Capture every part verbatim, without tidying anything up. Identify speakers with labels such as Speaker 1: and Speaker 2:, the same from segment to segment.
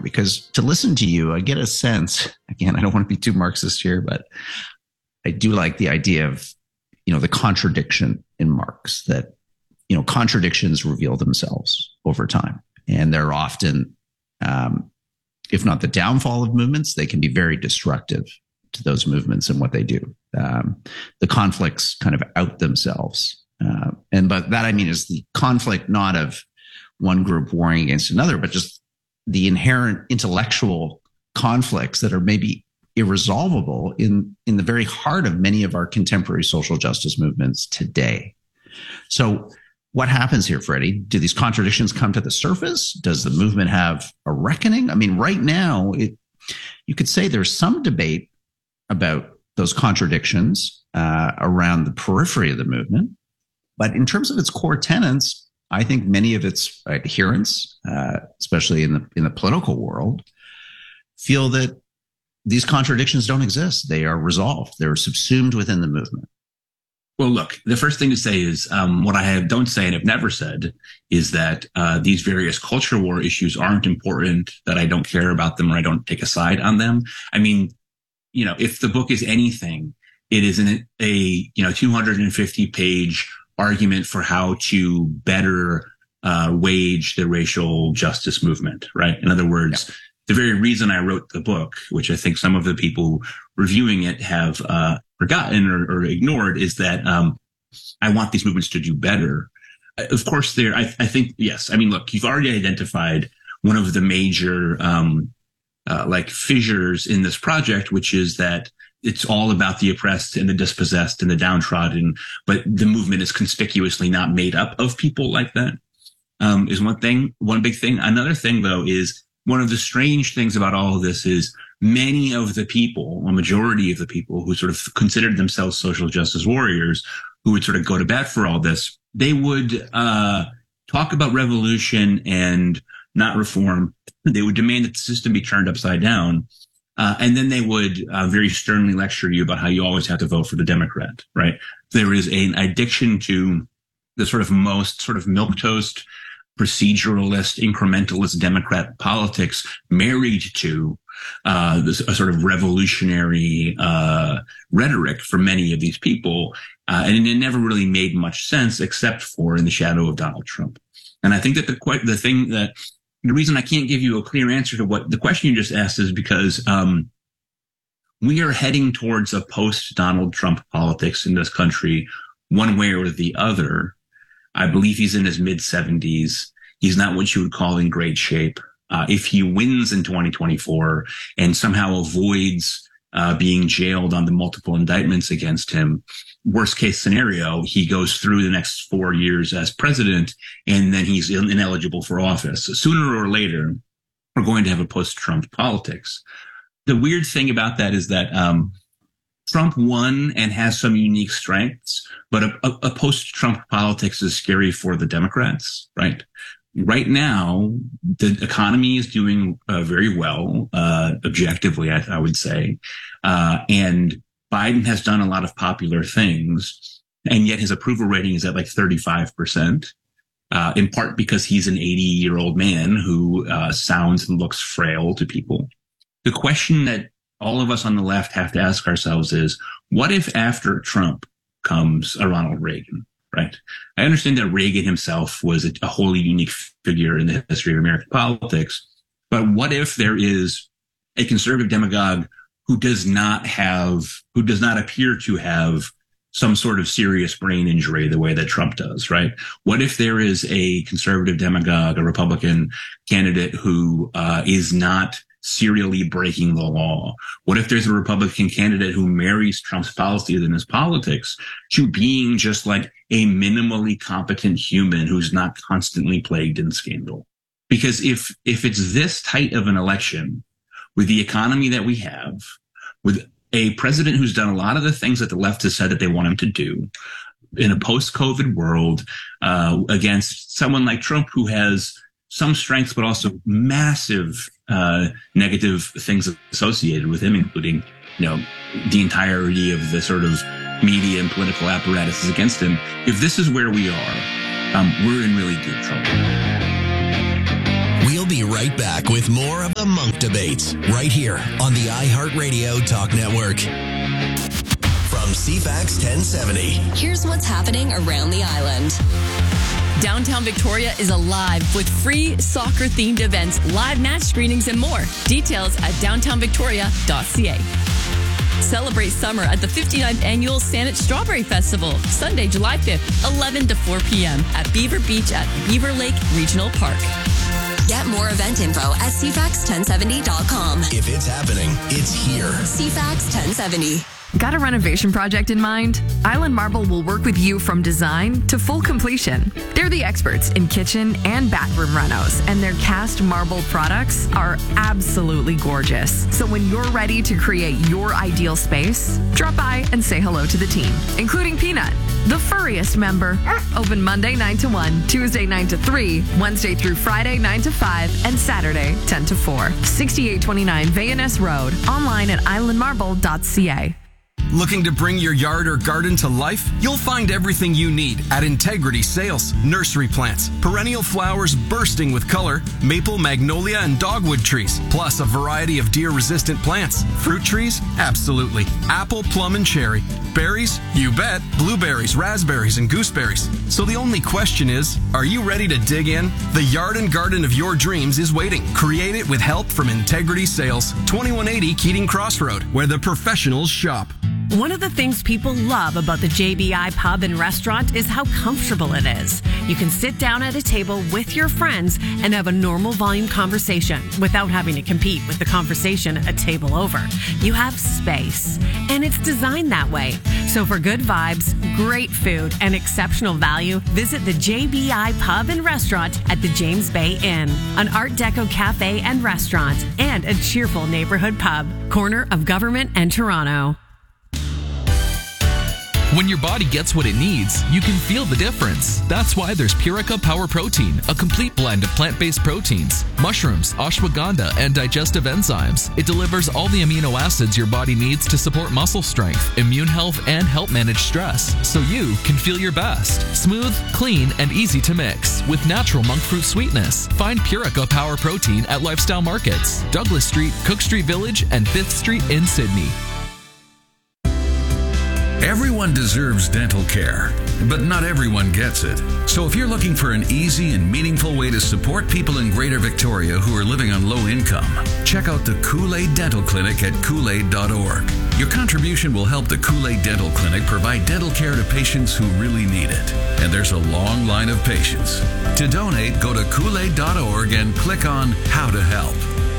Speaker 1: because to listen to you, I get a sense, again, I don't want to be too Marxist here, but I do like the idea of, you know, the contradiction in Marx, that, you know, contradictions reveal themselves over time. And they're often, um, if not the downfall of movements, they can be very destructive to those movements and what they do. Um, the conflicts kind of out themselves. Uh, and but that, I mean, is the conflict not of one group warring against another, but just the inherent intellectual conflicts that are maybe irresolvable in, in the very heart of many of our contemporary social justice movements today. So what happens here, Freddie? Do these contradictions come to the surface? Does the movement have a reckoning? I mean, right now, it, you could say there's some debate about those contradictions uh, around the periphery of the movement. But in terms of its core tenets, I think many of its adherents, uh, especially in the in the political world, feel that these contradictions don't exist. They are resolved. They're subsumed within the movement.
Speaker 2: Well, look, the first thing to say is um, what I have don't say and have never said is that uh, these various culture war issues aren't important, that I don't care about them or I don't take a side on them. I mean, you know, if the book is anything, it is an, a, you know, two hundred fifty page argument for how to better uh, wage the racial justice movement, right? In other words, yeah. The very reason I wrote the book, which I think some of the people reviewing it have uh, forgotten or, or ignored, is that um, I want these movements to do better. Of course, there. I, I think yes. I mean, look, you've already identified one of the major um, uh, like fissures in this project, which is that it's all about the oppressed and the dispossessed and the downtrodden, but the movement is conspicuously not made up of people like that. Um, is one thing, one big thing. Another thing, though, is one of the strange things about all of this is many of the people, a majority of the people who sort of considered themselves social justice warriors, who would sort of go to bat for all this, they would uh, talk about revolution and not reform. They would demand that the system be turned upside down. Uh, and then they would uh, very sternly lecture you about how you always have to vote for the Democrat, right? There is an addiction to the sort of most sort of milquetoast, proceduralist, incrementalist Democrat politics married to uh, this a sort of revolutionary uh, rhetoric for many of these people. Uh, and it never really made much sense except for in the shadow of Donald Trump. And I think that the the thing that the reason I can't give you a clear answer to what the question you just asked is because um, we are heading towards a post-Donald Trump politics in this country, one way or the other. I believe he's in his mid seventies. He's not what you would call in great shape. Uh, if he wins in twenty twenty-four and somehow avoids uh, being jailed on the multiple indictments against him, worst case scenario, he goes through the next four years as president and then he's ineligible for office. Sooner or later, we're going to have a post-Trump politics. The weird thing about that is that um, Trump won and has some unique strengths, but a, a, a post-Trump politics is scary for the Democrats, right? Right now, the economy is doing uh, very well, uh, objectively, I, I would say. Uh, and Biden has done a lot of popular things, and yet his approval rating is at like thirty-five percent, uh, in part because he's an eighty-year-old man who uh, sounds and looks frail to people. The question that all of us on the left have to ask ourselves is, what if after Trump comes a Ronald Reagan, right? I understand that Reagan himself was a, a wholly unique figure in the history of American politics, but what if there is a conservative demagogue who does not have, who does not appear to have some sort of serious brain injury the way that Trump does, right? What if there is a conservative demagogue, a Republican candidate who uh, is not serially breaking the law? What if there's a Republican candidate who marries Trump's policies and his politics to being just like a minimally competent human who's not constantly plagued in scandal? Because if, if it's this tight of an election with the economy that we have, with a president who's done a lot of the things that the left has said that they want him to do in a post-COVID world, uh, against someone like Trump who has some strengths, but also massive uh, negative things associated with him, including, you know, the entirety of the sort of media and political apparatus is against him. If this is where we are, um, we're in really deep trouble.
Speaker 3: We'll We'll be right back with more of the Monk Debates right here on the iHeartRadio Talk Network. From C FAX ten seventy.
Speaker 4: Here's what's happening around the island. Downtown Victoria is alive with free soccer-themed events, live match screenings, and more. Details at downtown victoria dot c a. Celebrate summer at the fifty-ninth Annual Saanich Strawberry Festival, Sunday, July fifth, eleven to four p.m. at Beaver Beach at Beaver Lake Regional Park. Get more event info at c fax ten seventy dot com.
Speaker 3: If it's happening, it's here.
Speaker 4: C FAX ten seventy.
Speaker 5: Got a renovation project in mind? Island Marble will work with you from design to full completion. They're the experts in kitchen and bathroom renos, and their cast marble products are absolutely gorgeous. So when you're ready to create your ideal space, drop by and say hello to the team, including Peanut, the furriest member. Open Monday nine to one, Tuesday nine to three, Wednesday through Friday nine to five, and Saturday ten to four. sixty-eight twenty-nine V N S Road. Online at island marble dot c a.
Speaker 6: Looking to bring your yard or garden to life? You'll find everything you need at Integrity Sales. Nursery plants, perennial flowers bursting with color, maple, magnolia, and dogwood trees, plus a variety of deer-resistant plants. Fruit trees? Absolutely. Apple, plum, and cherry. Berries? You bet. Blueberries, raspberries, and gooseberries. So the only question is, are you ready to dig in? The yard and garden of your dreams is waiting. Create it with help from Integrity Sales. twenty-one eighty Keating Crossroad, where the professionals shop.
Speaker 7: One of the things people love about the J B I Pub and Restaurant is how comfortable it is. You can sit down at a table with your friends and have a normal volume conversation without having to compete with the conversation a table over. You have space, and it's designed that way. So for good vibes, great food, and exceptional value, visit the J B I Pub and Restaurant at the James Bay Inn, an Art Deco cafe and restaurant, and a cheerful neighborhood pub, corner of Government and Toronto.
Speaker 8: When your body gets what it needs, you can feel the difference. That's why there's Purica Power Protein, a complete blend of plant-based proteins, mushrooms, ashwagandha, and digestive enzymes. It delivers all the amino acids your body needs to support muscle strength, immune health, and help manage stress, so you can feel your best. Smooth, clean, and easy to mix with natural monk fruit sweetness. Find Purica Power Protein at Lifestyle Markets, Douglas Street, Cook Street Village, and fifth Street in Sydney.
Speaker 9: Everyone deserves dental care, but not everyone gets it. So if you're looking for an easy and meaningful way to support people in Greater Victoria who are living on low income, check out the Kool-Aid Dental Clinic at kool aid dot org. Your contribution will help the Kool-Aid Dental Clinic provide dental care to patients who really need it. And there's a long line of patients. To donate, go to kool aid dot org and click on How to Help.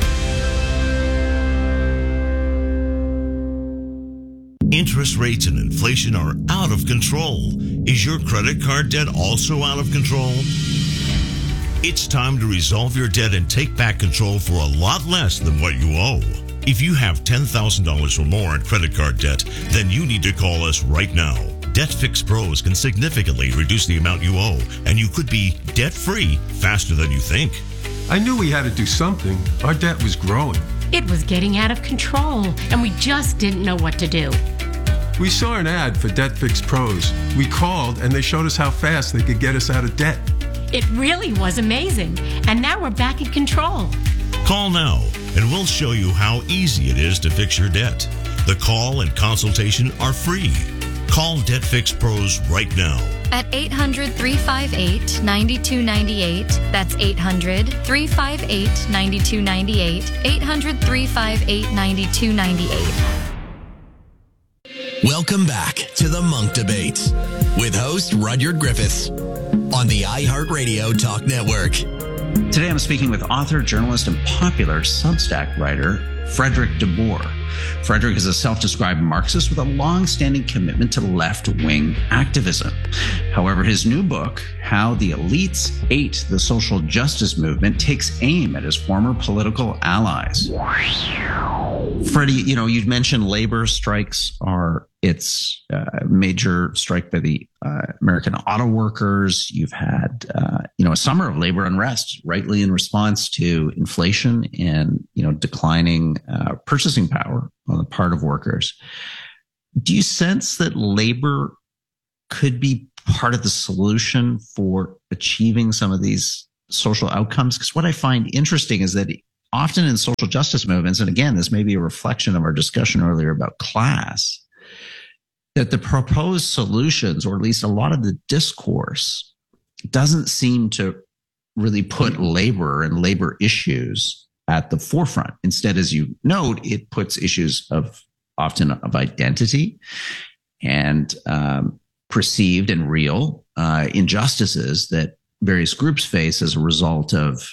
Speaker 10: Interest rates and inflation are out of control. Is your credit card debt also out of control? It's time to resolve your debt and take back control for a lot less than what you owe. If you have ten thousand dollars or more in credit card debt, then you need to call us right now. Debt Fix Pros can significantly reduce the amount you owe, and you could be debt-free faster than you think.
Speaker 11: I knew we had to do something. Our debt was growing.
Speaker 12: It was getting out of control, and we just didn't know what to do.
Speaker 11: We saw an ad for Debt Fix Pros. We called, and they showed us how fast they could get us out of debt.
Speaker 12: It really was amazing, and now we're back in control.
Speaker 10: Call now, and we'll show you how easy it is to fix your debt. The call and consultation are free. Call Debt Fix Pros right now.
Speaker 13: At eight hundred, three five eight, nine two nine eight. That's eight hundred, three five eight, nine two nine eight. eight hundred, three five eight, nine two nine eight.
Speaker 3: Welcome back to the Monk Debates with host Rudyard Griffiths on the iHeartRadio Talk Network.
Speaker 1: Today I'm speaking with author, journalist, and popular Substack writer, Frederick DeBoer. Frederick is a self-described Marxist with a long-standing commitment to left-wing activism. However, his new book, How the Elites Ate the Social Justice Movement, takes aim at his former political allies. Freddie, you know, you mentioned labor strikes are its uh, major strike by the uh, American auto workers. You've had, uh, you know, a summer of labor unrest, rightly in response to inflation and, you know, declining uh, purchasing power on the part of workers. Do you sense that labor could be part of the solution for achieving some of these social outcomes? Because what I find interesting is that often in social justice movements, and again, this may be a reflection of our discussion earlier about class, that the proposed solutions, or at least a lot of the discourse, doesn't seem to really put labor and labor issues at the forefront. Instead, as you note, it puts issues of often of identity and um, perceived and real uh, injustices that various groups face as a result of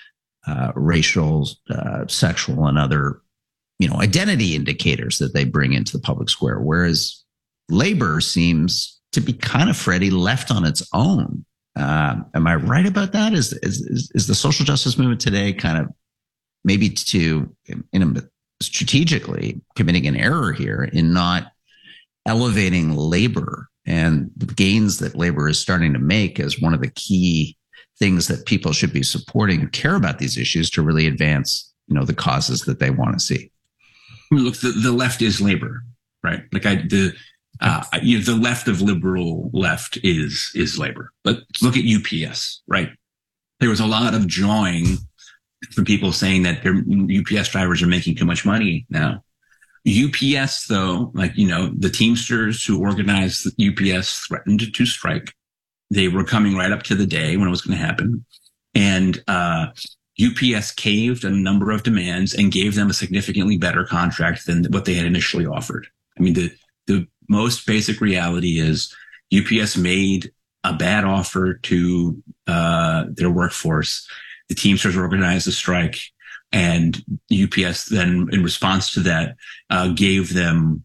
Speaker 1: uh, racial, uh, sexual, and other, you know, identity indicators that they bring into the public square. Whereas labor seems to be kind of, Freddie, left on its own. Uh, am I right about that? Is, is is the social justice movement today kind of maybe to in a, strategically committing an error here in not elevating labor and the gains that labor is starting to make as one of the key things that people should be supporting who care about these issues to really advance, you know, the causes that they want to see?
Speaker 2: Look, the, the left is labor, right? Like I the. Uh, you know, the left of liberal left is is labor. But look at U P S, right? There was a lot of jawing from people saying that their U P S drivers are making too much money now. U P S, though, like, you know, the Teamsters who organized U P S threatened to strike. They were coming right up to the day when it was going to happen. And uh, U P S caved a number of demands and gave them a significantly better contract than what they had initially offered. I mean, the the most basic reality is U P S made a bad offer to uh, their workforce. The Teamsters organized a strike, and U P S then, in response to that, uh, gave them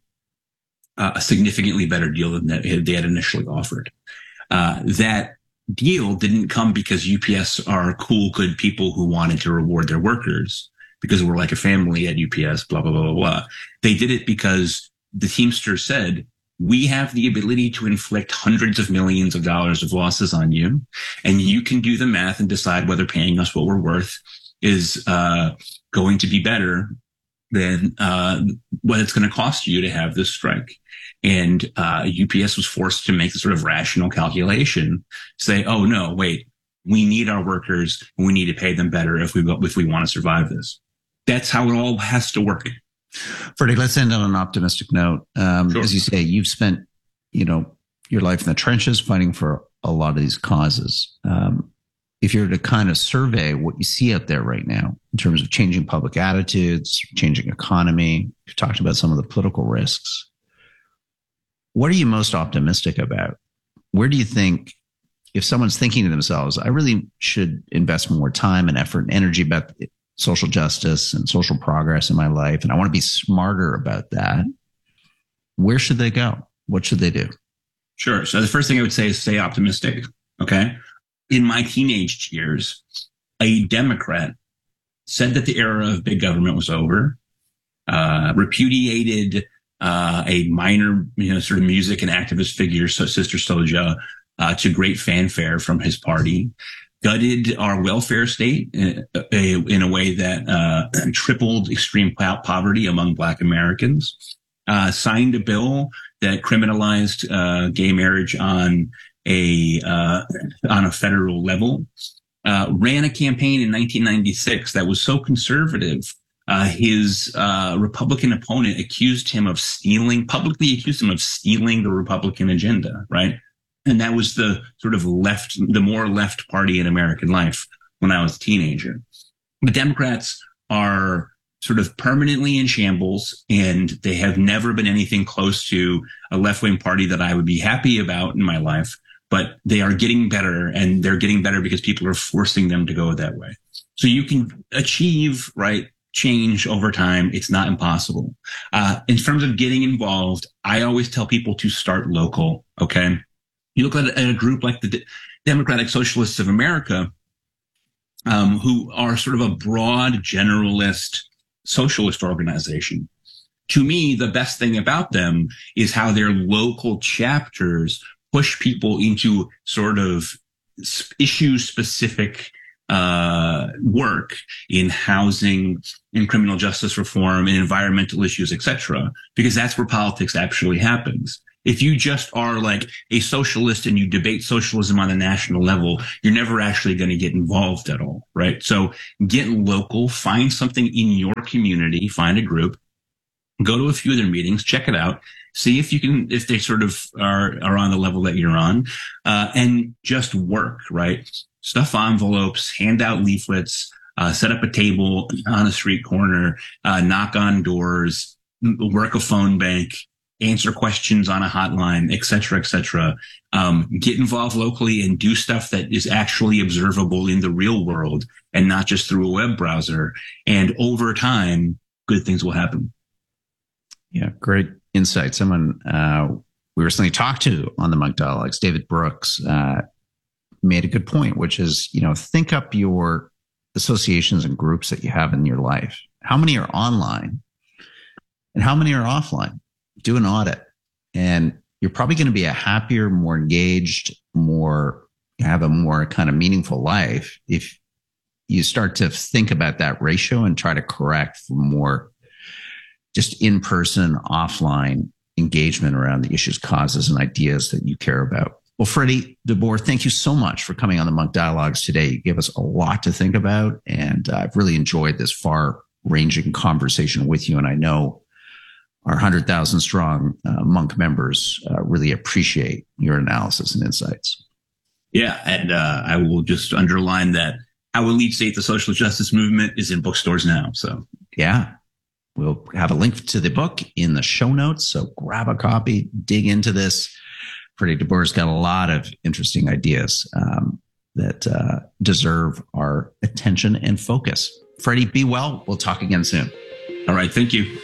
Speaker 2: uh, a significantly better deal than they had initially offered. Uh, that deal didn't come because U P S are cool, good people who wanted to reward their workers because we're like a family at U P S, blah, blah, blah, blah, blah. They did it because the Teamsters said, we have the ability to inflict hundreds of millions of dollars of losses on you, and you can do the math and decide whether paying us what we're worth is uh, going to be better than uh, what it's going to cost you to have this strike. And uh, U P S was forced to make the sort of rational calculation, say, oh, no, wait, we need our workers, and we need to pay them better if we if we want to survive this. That's how it all has to work.
Speaker 1: Freddie, let's end on an optimistic note. Um, sure. As you say, you've spent, you know, your life in the trenches fighting for a lot of these causes. Um, if you were to kind of survey what you see out there right now in terms of changing public attitudes, changing economy, you've talked about some of the political risks. What are you most optimistic about? Where do you think, if someone's thinking to themselves, I really should invest more time and effort and energy about it, social justice and social progress in my life, and I want to be smarter about that, where should they go? What should they do?
Speaker 2: Sure. So the first thing I would say is stay optimistic. Okay. In my teenage years, a Democrat said that the era of big government was over, uh, repudiated uh, a minor, you know, sort of music and activist figure, so Sister Souljah, uh, to great fanfare from his party, gutted our welfare state in a, in a way that uh, tripled extreme poverty among Black Americans, uh, signed a bill that criminalized uh, gay marriage on a uh, on a federal level, uh, ran a campaign in nineteen ninety-six that was so conservative, uh, his uh, Republican opponent accused him of stealing, publicly accused him of stealing the Republican agenda, right? And that was the sort of left, the more left party in American life when I was a teenager. The Democrats are sort of permanently in shambles, and they have never been anything close to a left-wing party that I would be happy about in my life. But they are getting better, and they're getting better because people are forcing them to go that way. So you can achieve, right, change over time. It's not impossible. Uh, in terms of getting involved, I always tell people to start local, okay? You look at, at a group like the D- Democratic Socialists of America, um, who are sort of a broad generalist socialist organization. To me, the best thing about them is how their local chapters push people into sort of issue-specific uh, work in housing, in criminal justice reform, in environmental issues, et cetera, because that's where politics actually happens. If you just are like a socialist and you debate socialism on a national level, you're never actually going to get involved at all, right? So get local, find something in your community, find a group, go to a few of their meetings, check it out, see if you can, if they sort of are, are on the level that you're on, uh, and just work, right? Stuff envelopes, hand out leaflets, uh, set up a table on a street corner, uh, knock on doors, work a phone bank, answer questions on a hotline, et cetera, et cetera. Um, get involved locally and do stuff that is actually observable in the real world and not just through a web browser. And over time, good things will happen.
Speaker 1: Yeah, great insight. Someone uh, we recently talked to on the Monk Dialogues, David Brooks, uh, made a good point, which is, you know, think up your associations and groups that you have in your life. How many are online and how many are offline? Do an audit, and you're probably going to be a happier, more engaged, more have a more kind of meaningful life if you start to think about that ratio and try to correct for more just in-person, offline engagement around the issues, causes, and ideas that you care about. Well, Freddie DeBoer, thank you so much for coming on the Monk Dialogues today. You gave us a lot to think about, and uh, I've really enjoyed this far-ranging conversation with you, and I know our one hundred thousand strong uh, Monk members uh, really appreciate your analysis and insights.
Speaker 2: Yeah, and uh, I will just underline that How Elite State the Social Justice Movement is in bookstores now. So
Speaker 1: yeah, we'll have a link to the book in the show notes. So grab a copy, dig into this. Freddie DeBoer's got a lot of interesting ideas um, that uh, deserve our attention and focus. Freddie, be well. We'll talk again soon.
Speaker 2: All right. Thank you.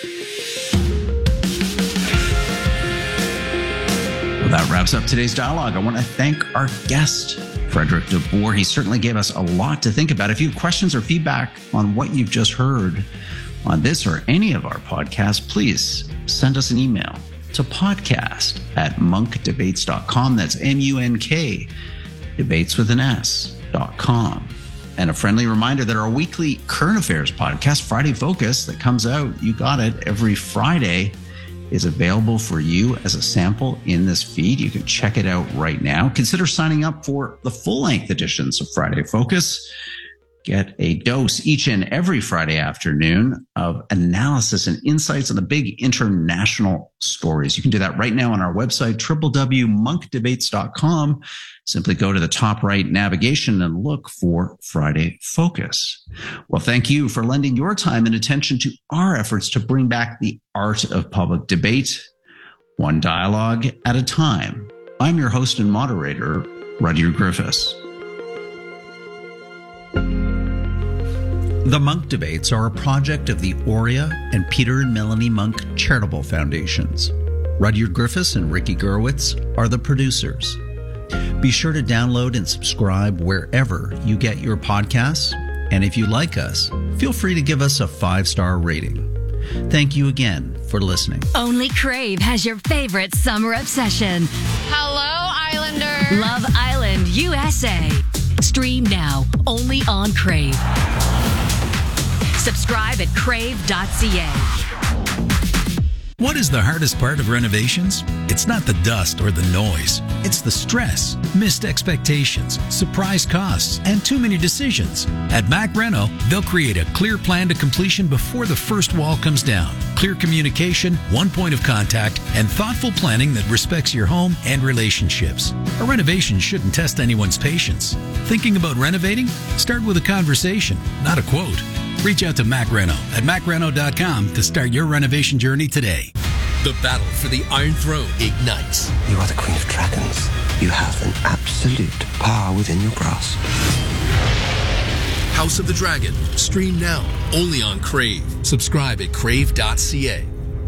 Speaker 1: That wraps up today's dialogue. I want to thank our guest, Frederick DeBoer. He certainly gave us a lot to think about. If you have questions or feedback on what you've just heard on this or any of our podcasts, please send us an email to podcast at monk debates dot com. That's M U N K, debates with an S, dot com. And a friendly reminder that our weekly current affairs podcast, Friday Focus, that comes out, you got it, every Friday, is available for you as a sample in this feed. You can check it out right now. Consider signing up for the full-length editions of Friday Focus. Get a dose each and every Friday afternoon of analysis and insights on the big international stories. You can do that right now on our website, w w w dot monk debates dot com. Simply go to the top right navigation and look for Friday Focus. Well, thank you for lending your time and attention to our efforts to bring back the art of public debate, one dialogue at a time. I'm your host and moderator, Rudyard Griffiths. The Monk Debates are a project of the Aurea and Peter and Melanie Monk Charitable Foundations. Rudyard Griffiths and Ricky Gerwitz are the producers. Be sure to download and subscribe wherever you get your podcasts. And if you like us, feel free to give us a five-star rating. Thank you again for listening.
Speaker 4: Only Crave has your favorite summer obsession.
Speaker 14: Hello, Islander.
Speaker 4: Love Island, U S A. Stream now, only on Crave. Subscribe at crave dot c a.
Speaker 15: What is the hardest part of renovations? It's not the dust or the noise. It's the stress, missed expectations, surprise costs, and too many decisions. At Mac Reno, they'll create a clear plan to completion before the first wall comes down. Clear communication, one point of contact, and thoughtful planning that respects your home and relationships. A renovation shouldn't test anyone's patience. Thinking about renovating? Start with a conversation, not a quote. Reach out to Mac Reno at mac reno dot com to start your renovation journey today.
Speaker 16: The battle for the Iron Throne ignites.
Speaker 17: You are the Queen of Dragons. You have an absolute power within your grasp.
Speaker 16: House of the Dragon. Stream now, only on Crave. Subscribe at crave dot c a.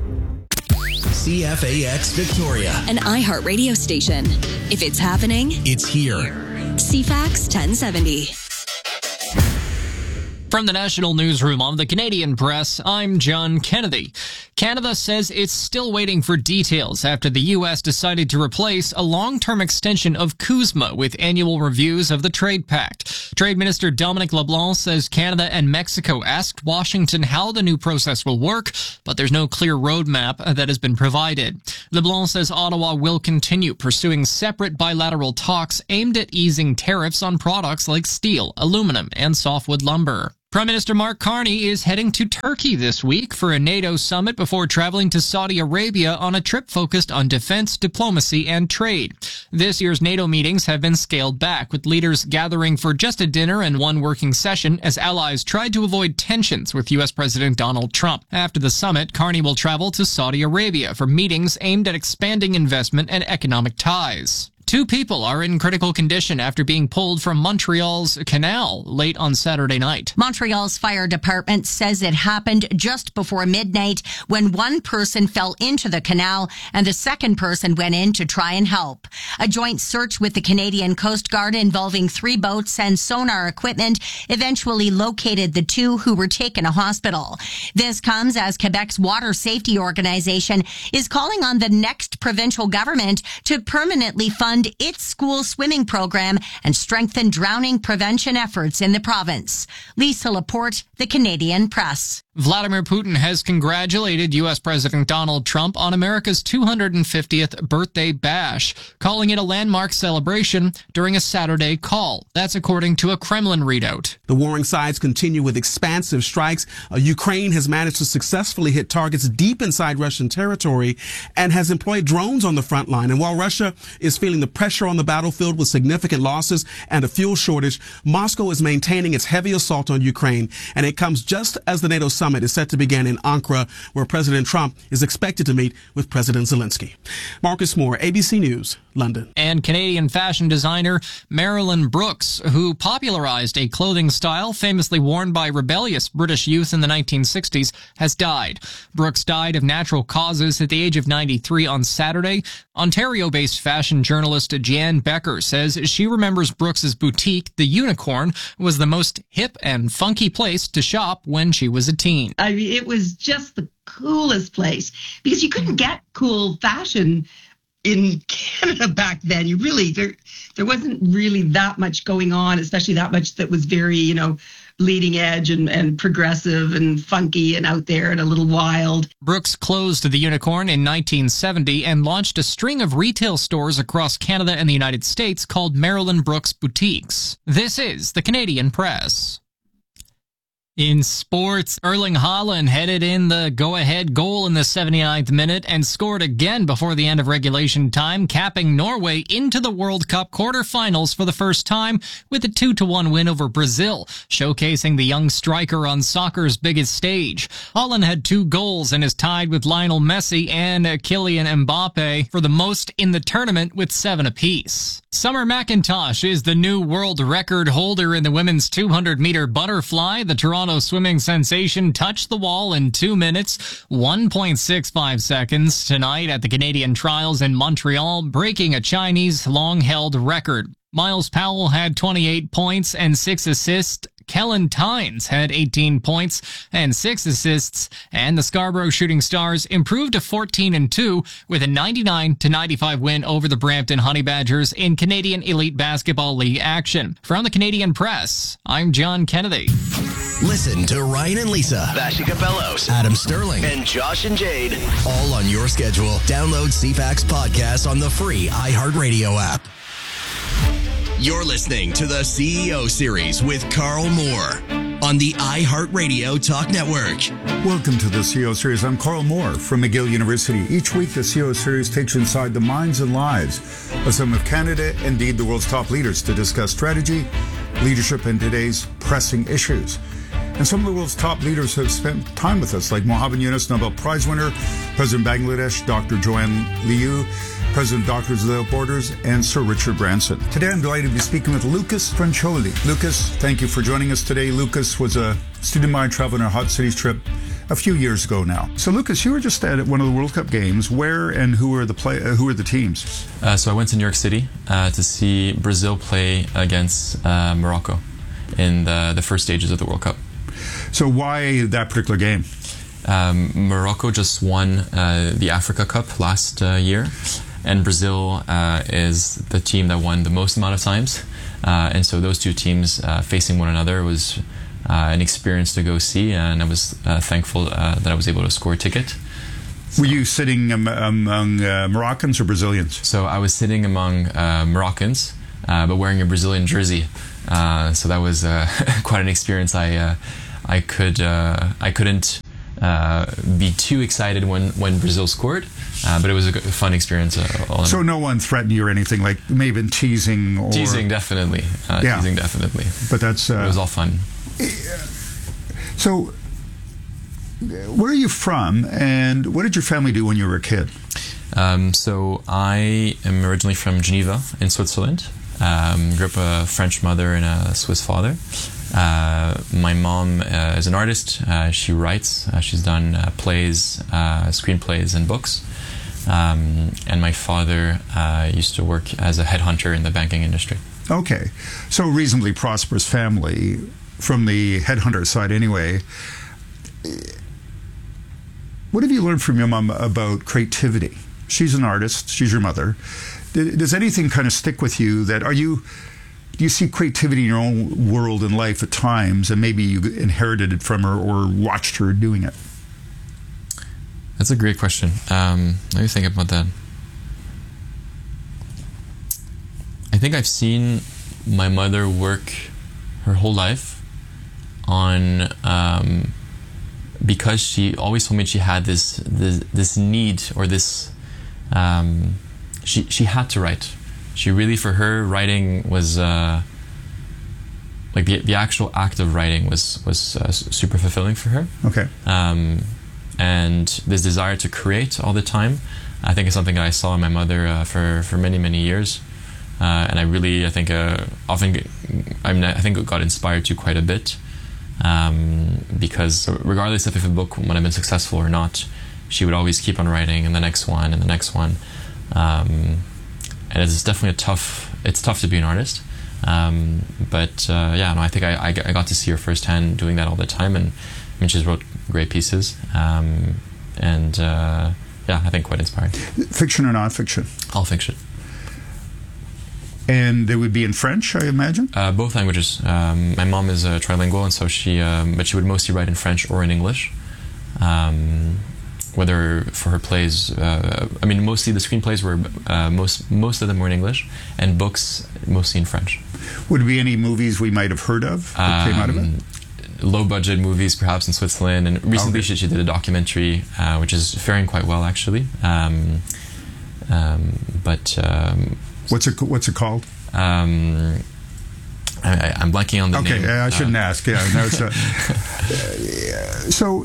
Speaker 3: C F A X Victoria,
Speaker 4: an iHeart radio station. If it's happening,
Speaker 3: it's here.
Speaker 4: C FAX ten seventy.
Speaker 18: From the National Newsroom on the Canadian Press, I'm John Kennedy. Canada says it's still waiting for details after the U S decided to replace a long-term extension of CUSMA with annual reviews of the trade pact. Trade Minister Dominic LeBlanc says Canada and Mexico asked Washington how the new process will work, but there's no clear roadmap that has been provided. LeBlanc says Ottawa will continue pursuing separate bilateral talks aimed at easing tariffs on products like steel, aluminum, and softwood lumber. Prime Minister Mark Carney is heading to Turkey this week for a NATO summit before traveling to Saudi Arabia on a trip focused on defense, diplomacy, and trade. This year's NATO meetings have been scaled back, with leaders gathering for just a dinner and one working session as allies tried to avoid tensions with U S President Donald Trump. After the summit, Carney will travel to Saudi Arabia for meetings aimed at expanding investment and economic ties. Two people are in critical condition after being pulled from Montreal's canal late on Saturday night.
Speaker 19: Montreal's fire department says it happened just before midnight when one person fell into the canal and the second person went in to try and help. A joint search with the Canadian Coast Guard involving three boats and sonar equipment eventually located the two who were taken to hospital. This comes as Quebec's Water Safety Organization is calling on the next provincial government to permanently fund its school swimming program and strengthen drowning prevention efforts in the province. Lisa Laporte, the Canadian Press.
Speaker 18: Vladimir Putin has congratulated U S President Donald Trump on America's two hundred fiftieth birthday bash, calling it a landmark celebration during a Saturday call. That's according to a Kremlin readout.
Speaker 20: The warring sides continue with expansive strikes. Uh, Ukraine has managed to successfully hit targets deep inside Russian territory and has employed drones on the front line. And while Russia is feeling the pressure on the battlefield with significant losses and a fuel shortage, Moscow is maintaining its heavy assault on Ukraine. And it comes just as the NATO summit is set to begin in Ankara, where President Trump is expected to meet with President Zelensky. Marcus Moore, A B C News, London.
Speaker 18: And Canadian fashion designer Marilyn Brooks, who popularized a clothing style famously worn by rebellious British youth in the nineteen sixties, has died. Brooks died of natural causes at the age of ninety-three on Saturday. Ontario-based fashion journalist Jan Becker says she remembers Brooks's boutique, The Unicorn, was the most hip and funky place to shop when she was a teen.
Speaker 21: I mean, it was just the coolest place because you couldn't get cool fashion in Canada back then. You really, there, there wasn't really that much going on, especially that much that was very, you know, leading edge and, and progressive and funky and out there and a little wild.
Speaker 18: Brooks closed The Unicorn in nineteen seventy and launched a string of retail stores across Canada and the United States called Marilyn Brooks Boutiques. This is the Canadian Press. In sports, Erling Haaland headed in the go-ahead goal in the seventy-ninth minute and scored again before the end of regulation time, capping Norway into the World Cup quarterfinals for the first time with a two to one win over Brazil, showcasing the young striker on soccer's biggest stage. Haaland had two goals and is tied with Lionel Messi and Kylian Mbappe for the most in the tournament with seven apiece. Summer McIntosh is the new world record holder in the women's two hundred meter butterfly. The Toronto swimming sensation touched the wall in two minutes, one point six five seconds tonight at the Canadian Trials in Montreal, breaking a Chinese long-held record. Miles Powell had twenty-eight points and six assists. Kellen Tynes had eighteen points and six assists, and the Scarborough Shooting Stars improved to fourteen and two with a ninety-nine to ninety-five win over the Brampton Honey Badgers in Canadian Elite Basketball League action. From the Canadian Press, I'm John Kennedy.
Speaker 3: Listen to Ryan and Lisa, Vashika Bellows, Adam Sterling, and Josh and Jade, all on your schedule. Download C FAX podcast on the free iHeartRadio app. You're listening to the C E O Series with Carl Moore on the iHeartRadio Talk Network.
Speaker 22: Welcome to the C E O Series. I'm Carl Moore from McGill University. Each week, the C E O Series takes you inside the minds and lives of some of Canada, indeed the world's top leaders, to discuss strategy, leadership, and today's pressing issues. And some of the world's top leaders have spent time with us, like Mohamed Yunus, Nobel Prize winner, President of Bangladesh, Doctor Joanne Liu, President of Doctors Without Borders, and Sir Richard Branson. Today I'm delighted to be speaking with Lucas Francioli. Lucas, thank you for joining us today. Lucas was a student of mine traveling on our Hot Cities trip a few years ago now. So Lucas, you were just at one of the World Cup games. Where and who were the play? Uh, who were the teams?
Speaker 23: Uh, so I went to New York City uh, to see Brazil play against uh, Morocco in the, the first stages of the World Cup.
Speaker 22: So why that particular game?
Speaker 23: Um, Morocco just won uh, the Africa Cup last uh, year, and Brazil uh, is the team that won the most amount of times. Uh, and so those two teams uh, facing one another was uh, an experience to go see, and I was uh, thankful uh, that I was able to score a ticket.
Speaker 22: Were you sitting um, among uh, Moroccans or Brazilians?
Speaker 23: So I was sitting among uh, Moroccans, uh, but wearing a Brazilian jersey. Uh, so that was uh, quite an experience. I uh, I could uh, I couldn't uh, be too excited when, when Brazil scored, uh, but it was a good, fun experience. Uh, all
Speaker 22: so no one threatened you or anything, like maybe teasing or
Speaker 23: teasing definitely. Uh,
Speaker 22: yeah.
Speaker 23: Teasing definitely.
Speaker 22: But that's uh,
Speaker 23: it was all fun.
Speaker 22: So. Where are you from, and what did your family do when you were a kid?
Speaker 23: Um, so I am originally from Geneva in Switzerland. Um, grew up a French mother and a Swiss father. Uh, my mom uh, is an artist. Uh, she writes. Uh, she's done uh, plays, uh, screenplays, and books. Um, and my father uh, used to work as a headhunter in the banking industry.
Speaker 22: Okay, so reasonably prosperous family from the headhunter side, anyway. What have you learned from your mom about creativity? She's an artist. She's your mother. Does anything kind of stick with you that are you, do you see creativity in your own world and life at times, and maybe you inherited it from her or watched her doing it?
Speaker 23: That's a great question. Um, let me think about that. I think I've seen my mother work her whole life on... Um, because she always told me she had this this, this need or this um, she she had to write. She really, for her, writing was uh, like the the actual act of writing was was uh, super fulfilling for her.
Speaker 22: Okay.
Speaker 23: Um, and this desire to create all the time, I think, is something that I saw in my mother uh, for for many many years, uh, and I really I think uh, often get, I mean I think got inspired to quite a bit. Um, because regardless of if a book would have been successful or not, she would always keep on writing, and the next one, and the next one. Um, and it's definitely a tough. It's tough to be an artist, um, but uh, yeah, no, I think I, I, I got to see her firsthand doing that all the time, and I mean, she wrote great pieces, um, and uh, yeah, I think quite inspiring.
Speaker 22: Fiction or non-fiction?
Speaker 23: All fiction.
Speaker 22: And it would be in French, I imagine?
Speaker 23: Uh, both languages. Um, my mom is uh, trilingual, and so she, um, but she would mostly write in French or in English. Um, whether for her plays, uh, I mean, mostly the screenplays were uh, most most of them were in English, and books mostly in French.
Speaker 22: Would there be any movies we might have heard of that um, came out of it?
Speaker 23: Low budget movies, perhaps in Switzerland, and recently okay. she, she did a documentary, uh, which is faring quite well actually. Um, um, but. Um,
Speaker 22: What's it? What's it called?
Speaker 23: Um, I, I'm blanking on the
Speaker 22: okay,
Speaker 23: name.
Speaker 22: Okay, I shouldn't
Speaker 23: uh,
Speaker 22: ask. Yeah, no, it's a, uh, so,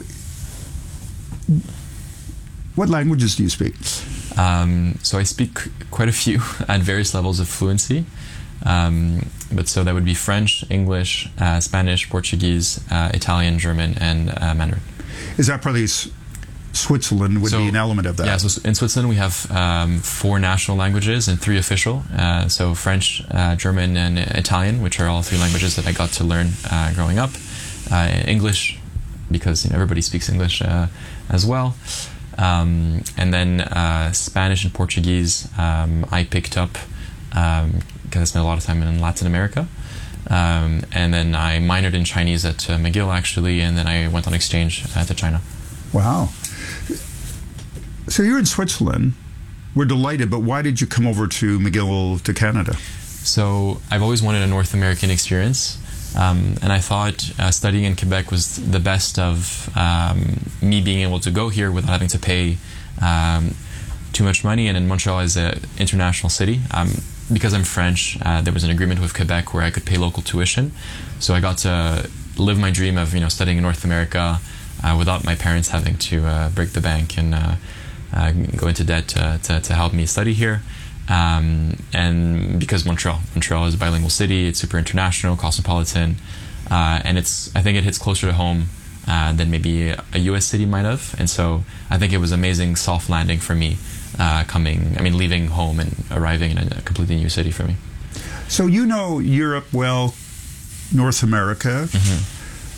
Speaker 22: what languages do you speak?
Speaker 23: Um, so I speak quite a few at various levels of fluency. Um, but so that would be French, English, uh, Spanish, Portuguese, uh, Italian, German, and uh, Mandarin.
Speaker 22: Is that probably Switzerland would
Speaker 23: so,
Speaker 22: be an element of that?
Speaker 23: Yeah, so in Switzerland we have um, four national languages and three official. Uh, so French, uh, German, and Italian, which are all three languages that I got to learn uh, growing up. Uh, English, because you know, everybody speaks English uh, as well. Um, and then uh, Spanish and Portuguese um, I picked up um, because I spent a lot of time in Latin America. Um, and then I minored in Chinese at uh, McGill, actually, and then I went on exchange uh, to China.
Speaker 22: Wow. So you're in Switzerland. We're delighted, but why did you come over to McGill to Canada?
Speaker 23: So I've always wanted a North American experience, um, and I thought uh, studying in Quebec was the best of um, me being able to go here without having to pay um, too much money. And in Montreal is an international city. Um, because I'm French, uh, there was an agreement with Quebec where I could pay local tuition. So I got to live my dream of you know studying in North America uh, without my parents having to uh, break the bank and uh, uh, go into debt uh, to, to help me study here. Um, and because Montreal, Montreal is a bilingual city, it's super international, cosmopolitan, uh, and it's I think it hits closer to home uh, than maybe a U S city might have. And so I think it was amazing soft landing for me. Uh, coming, I mean, leaving home and arriving in a completely new city for me.
Speaker 22: So you know Europe well, North America.
Speaker 23: Mm-hmm.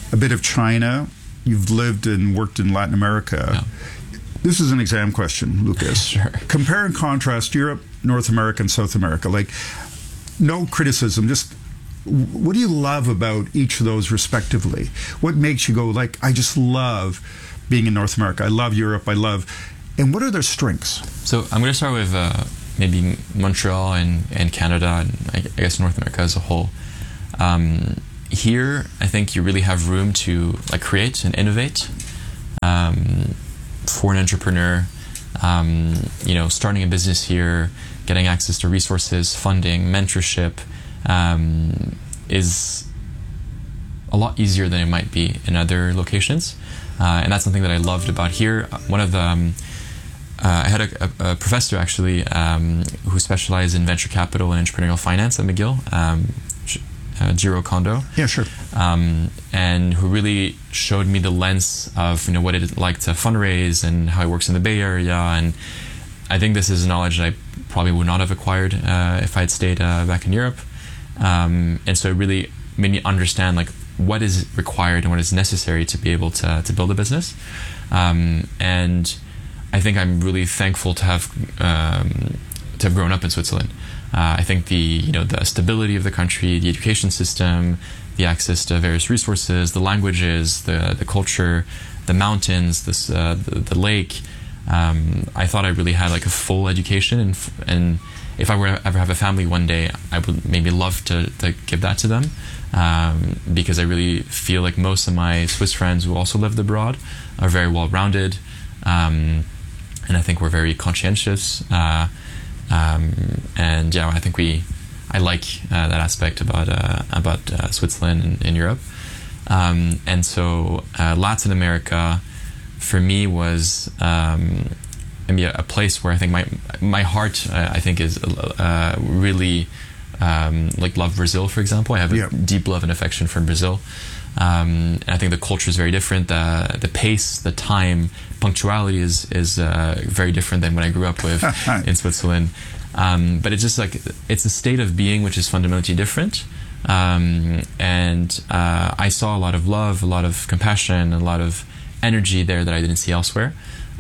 Speaker 22: a bit of China. You've lived and worked in Latin America.
Speaker 23: Yeah.
Speaker 22: This is an exam question, Lucas.
Speaker 23: Sure.
Speaker 22: Compare and contrast Europe, North America, and South America. Like, no criticism, just what do you love about each of those respectively? What makes you go, like, I just love being in North America. I love Europe. I love... And what are their strengths?
Speaker 23: So I'm going to start with uh, maybe Montreal and, and Canada, and I guess North America as a whole. Um, here, I think you really have room to like create and innovate. Um, for an entrepreneur, um, you know, starting a business here, getting access to resources, funding, mentorship, um, is a lot easier than it might be in other locations. Uh, and that's something that I loved about here. One of the, um, uh, I had a, a, a professor actually um, who specialized in venture capital and entrepreneurial finance at McGill, um, uh, Jiro Kondo.
Speaker 22: Yeah, sure.
Speaker 23: Um, and who really showed me the lens of, you know, what it's like to fundraise and how it works in the Bay Area. And I think this is knowledge that I probably would not have acquired uh, if I had stayed uh, back in Europe. Um, and so it really made me understand like what is required and what is necessary to be able to to build a business. Um, and I think I'm really thankful to have um, to have grown up in Switzerland. Uh, I think the you know the stability of the country, the education system, the access to various resources, the languages, the the culture, the mountains, this uh, the, the lake. Um, I thought I really had like a full education, and and if I were to ever have a family one day, I would maybe love to, to give that to them, um, because I really feel like most of my Swiss friends who also lived abroad are very well-rounded, um, and I think we're very conscientious, uh, um, and yeah, I think we, I like uh, that aspect about uh, about uh, Switzerland and, and Europe, um, and so uh, Latin America, for me was. Um, Maybe a, a place where I think my my heart uh, I think is uh, really um, like love Brazil, for example. I have a yeah. deep love and affection for Brazil, um, and I think the culture is very different. The the pace, the time, punctuality is is uh, very different than what I grew up with in Switzerland. Um, but it's just like it's a state of being which is fundamentally different. Um, and uh, I saw a lot of love, a lot of compassion, a lot of energy there that I didn't see elsewhere.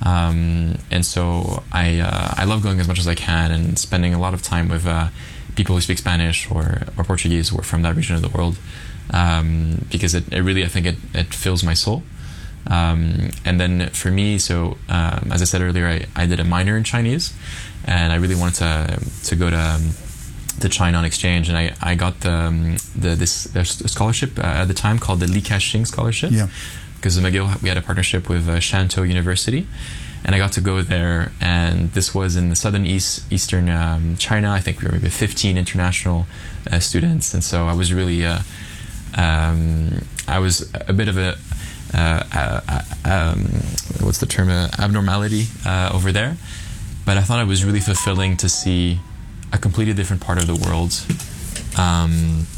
Speaker 23: Um, and so I uh, I love going as much as I can and spending a lot of time with uh, people who speak Spanish or, or Portuguese or from that region of the world, um, because it, it really I think it, it fills my soul. Um, and then for me, so um, as I said earlier, I, I did a minor in Chinese, and I really wanted to to go to um, to China on exchange, and I, I got the um, the this scholarship uh, at the time called the Li Ka-shing Scholarship.
Speaker 22: Yeah.
Speaker 23: Because at McGill we had a partnership with uh, Shantou University, and I got to go there. And this was in the southern east eastern um, China. I think we were maybe fifteen international uh, students, and so I was really, uh, um, I was a bit of a, uh, uh, um, what's the term, uh, abnormality uh, over there. But I thought it was really fulfilling to see a completely different part of the world, um,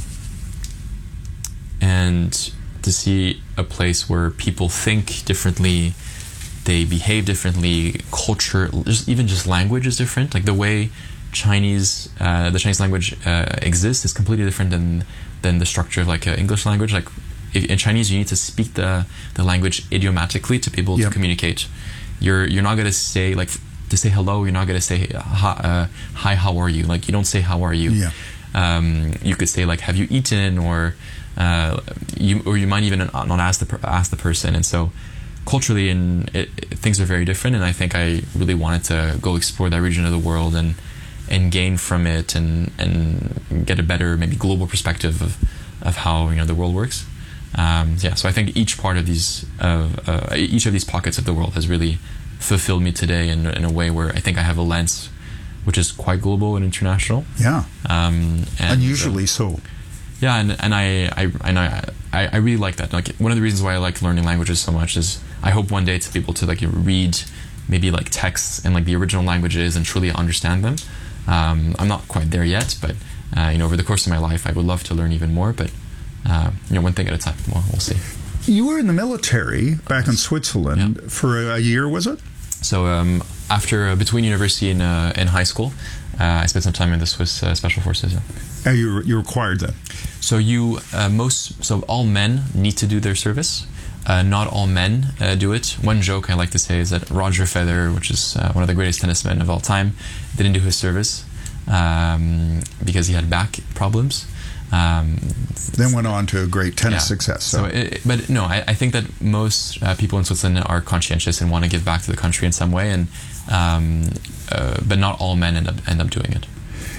Speaker 23: and to see a place where people think differently, they behave differently, culture, just even just language is different. Like the way Chinese, uh, the Chinese language uh, exists is completely different than than the structure of like an English language. Like if, in Chinese, you need to speak the the language idiomatically to be able yep. to communicate. You're you're not gonna say like to say hello. You're not gonna say hi, uh, hi how are you? Like you don't say how are you.
Speaker 22: Yeah.
Speaker 23: Um, you could say like have you eaten or. Uh, you or you might even not ask the ask the person, and so culturally, and it, it, things are very different. And I think I really wanted to go explore that region of the world and and gain from it, and and get a better maybe global perspective of of how you know the world works. Um, yeah, so I think each part of these uh, uh, each of these pockets of the world has really fulfilled me today in in a way where I think I have a lens which is quite global and international.
Speaker 22: Yeah,
Speaker 23: um, and,
Speaker 22: unusually uh, so.
Speaker 23: Yeah, and and I I and I I really like that. Like one of the reasons why I like learning languages so much is I hope one day to be able to like read maybe like texts in like the original languages and truly understand them. Um, I'm not quite there yet, but uh, you know, over the course of my life, I would love to learn even more. But uh, you know, one thing at a time. Well, we'll see.
Speaker 22: You were in the military back in Switzerland yeah. for a year, was it?
Speaker 23: So um, after uh, between university and uh, and high school. uh, I spent some time in the Swiss uh, Special Forces. Yeah.
Speaker 22: Uh, you you required that.
Speaker 23: So you uh, most so all men need to do their service. Uh, not all men uh, do it. One joke I like to say is that Roger Federer, which is uh, one of the greatest tennis men of all time, didn't do his service um, because he had back problems. Um,
Speaker 22: then went on to a great tennis
Speaker 23: yeah.
Speaker 22: success. So,
Speaker 23: so it, but no, I, I think that most uh, people in Switzerland are conscientious and want to give back to the country in some way, and um, uh, but not all men end up end up doing it.